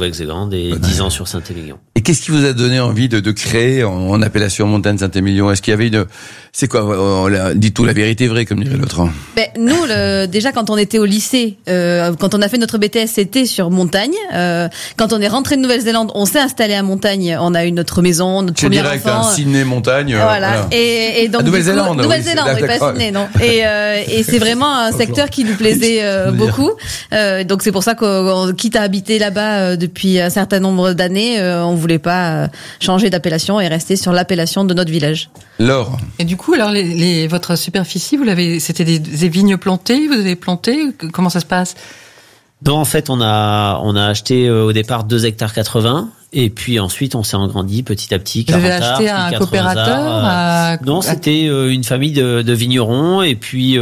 Nouvelle-Zélande et 10 ans sur Saint-Émilion. Et qu'est-ce qui vous a donné envie de créer en appellation Montagne Saint-Émilion? Est-ce qu'il y avait c'est quoi, dites tout la vérité vraie, comme dirait l'autre. Nous, déjà, quand on était au lycée, quand on a fait notre BTS, c'était sur Montagne. Quand on est rentré de Nouvelle-Zélande, on s'est installé à Montagne. On a eu notre maison, notre premier direct, enfant. Sydney, Montagne. Voilà. Et donc, Nouvelle-Zélande. Nouvelle-Zélande, oui, pas Sydney, non. Et c'est vraiment un secteur qui nous plaisait beaucoup. Donc c'est pour ça qu'on quitte à habiter là-bas depuis un certain nombre d'années. On voulait pas changer d'appellation et rester sur l'appellation de notre village. Laure. Et du coup, alors votre superficie, c'était des vignes plantées, vous avez planté, comment ça se passe? Non, en fait, on a acheté au départ 2,80 hectares. Et puis ensuite, on s'est agrandi petit à petit. Vous avez acheté à un coopérateur Non, c'était une famille de vignerons et puis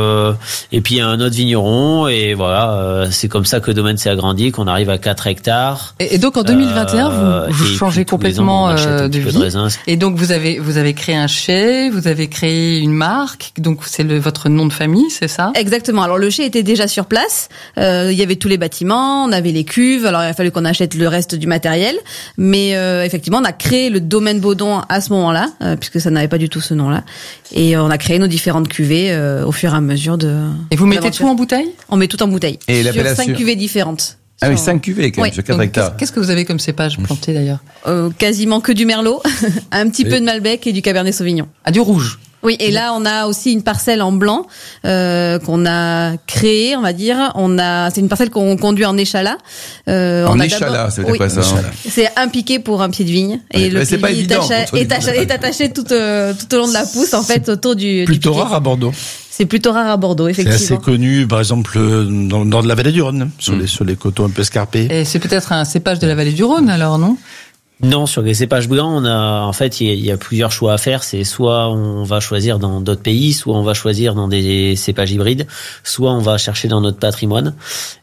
un autre vigneron. Et voilà, c'est comme ça que le domaine s'est agrandi, qu'on arrive à 4 hectares. Et donc en 2021, vous changez complètement de vie. Et donc vous avez créé un chai, vous avez créé une marque. Donc c'est votre nom de famille, c'est ça? Exactement. Alors le chai était déjà sur place. Il y avait tous les bâtiments, on avait les cuves. Alors il a fallu qu'on achète le reste du matériel. Mais effectivement, on a créé le domaine Baudon à ce moment-là, puisque ça n'avait pas du tout ce nom-là. Et on a créé nos différentes cuvées au fur et à mesure de... Et vous mettez tout en bouteille? On met tout en bouteille. Et sur 5 cuvées différentes. Ah oui, 5 cuvées quand même, sur 4 hectares. Qu'est-ce que vous avez comme cépage planté d'ailleurs? Quasiment que du Merlot, un petit peu de Malbec et du Cabernet Sauvignon. Ah, du rouge? Oui, et là on a aussi une parcelle en blanc qu'on a créée, on va dire. C'est une parcelle qu'on conduit en échalas. En échalas, ça veut dire quoi ça? C'est un piquet pour un pied de vigne, et le pied de vigne est attaché tout au long de la pousse, en fait, autour du. Plutôt rare à Bordeaux. C'est plutôt rare à Bordeaux, effectivement. C'est assez connu, par exemple, dans la vallée du Rhône, sur les coteaux un peu escarpés. Et c'est peut-être un cépage de la vallée du Rhône, alors, non? Non, sur les cépages blancs, il y a plusieurs choix à faire. C'est soit on va choisir dans d'autres pays, soit on va choisir dans des cépages hybrides, soit on va chercher dans notre patrimoine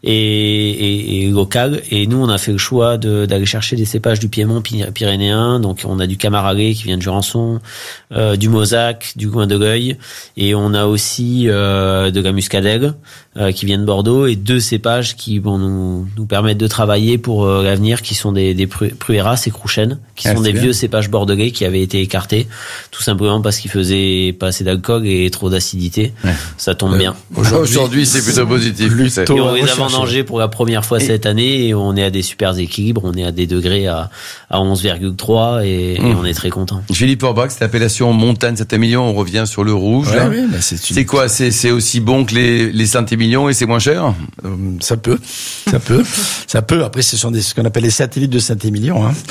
et local. Et nous, on a fait le choix d'aller chercher des cépages du Piémont pyrénéen. Donc, on a du Camaralais qui vient de Jurançon, du Mozac, du Coin de l'Œil, et on a aussi de la Muscadelle qui vient de Bordeaux, et 2 cépages qui vont nous permettre de travailler pour l'avenir, qui sont des Prueras et Crouchen, qui sont des vieux cépages bordelais qui avaient été écartés, tout simplement parce qu'ils faisaient pas assez d'alcool et trop d'acidité. Ouais. Ça tombe bien. Aujourd'hui, c'est plutôt positif. Et on les a vendangés pour la première fois cette année, et on est à des super équilibres. On est à des degrés à 11,3 et on est très content. Philippe Orbach, cette appellation Montagne Saint-Émilion, on revient sur le rouge. Ouais, là. oui, c'est quoi? C'est aussi bon que les Saint-Émilion et c'est moins cher? Ça peut. Après, ce sont ce qu'on appelle les satellites de Saint-Émilion, hein.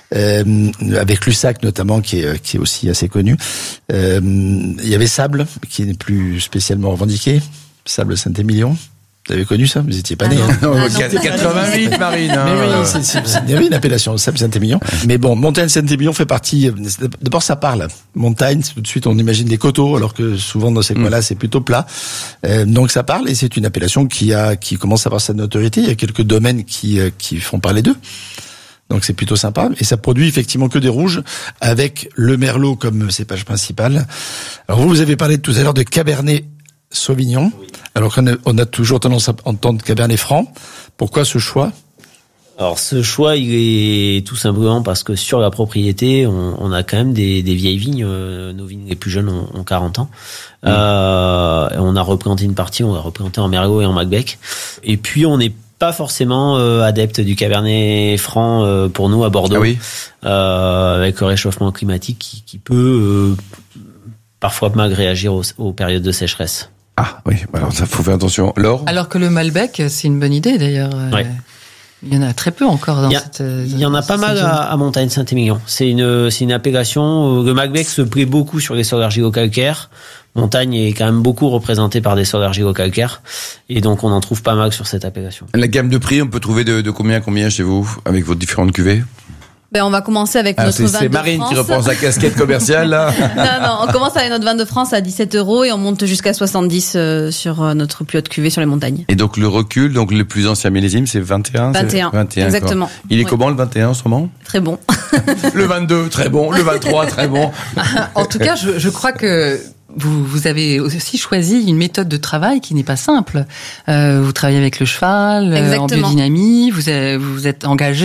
Avec Lussac notamment, qui est aussi assez connu. Il y avait Sable, qui n'est plus spécialement revendiqué. Sable Saint-Émilion. Vous avez connu ça? Vous étiez pas né, hein? 88, Marine. Hein. Mais oui, il y avait une appellation, Sable Saint-Émilion. Mais bon, Montagne Saint-Émilion fait partie, d'abord ça parle. Montagne, tout de suite on imagine des coteaux, alors que souvent dans ces coins-là c'est plutôt plat. Donc ça parle, et c'est une appellation qui commence à avoir sa notoriété. Il y a quelques domaines qui font parler d'eux. Donc c'est plutôt sympa, et ça produit effectivement que des rouges, avec le Merlot comme cépage principal. Alors vous avez parlé tout à l'heure de Cabernet Sauvignon, oui. Alors qu'on a toujours tendance à entendre Cabernet Franc. Pourquoi ce choix? Alors ce choix, il est tout simplement parce que sur la propriété, on a quand même des vieilles vignes. Nos vignes les plus jeunes ont 40 ans. On a replanté une partie, on a replanté en Merlot et en Malbec. Et puis on n'est pas forcément adepte du Cabernet Franc pour nous à Bordeaux. Ah oui. Avec le réchauffement climatique qui peut parfois mal réagir aux périodes de sécheresse. Ah oui, alors ça faut faire attention. Laure? Alors que le Malbec, c'est une bonne idée d'ailleurs. Ouais. Il y en a très peu encore dans cette. Il y en a pas mal à Montagne Saint-Émilion. C'est une appellation. Le Malbec se plaît beaucoup sur les sols argilo-calcaires. Montagne est quand même beaucoup représentée par des sols argilo-calcaires, et donc on en trouve pas mal sur cette appellation. La gamme de prix, on peut trouver de combien à combien chez vous avec vos différentes cuvées? On va commencer avec notre vin de France. C'est Marine qui reprend sa casquette commerciale, là. Non, on commence avec notre vin de France à 17 € et on monte jusqu'à 70 sur notre plus haute cuvée sur les montagnes. Et donc le recul, donc le plus ancien millésime, c'est 21? 21, exactement. Il est comment le 21 en ce moment? Très bon. Le 22, très bon. Le 23, très bon. En tout cas, je crois que vous avez aussi choisi une méthode de travail qui n'est pas simple. Vous travaillez avec le cheval, en biodynamie, vous êtes engagé.